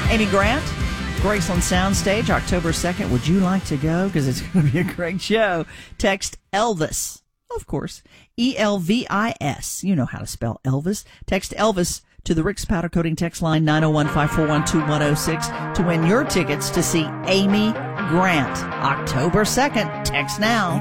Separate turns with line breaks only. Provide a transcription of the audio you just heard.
Amy Grant, Graceland Soundstage, October 2nd. Would you like to go? Because it's going to be a great show. Text Elvis, of course, ELVIS. You know how to spell Elvis. Text Elvis to the Rick's Powder Coating text line 901-541-2106 to win your tickets to see Amy Grant, October 2nd. Text now.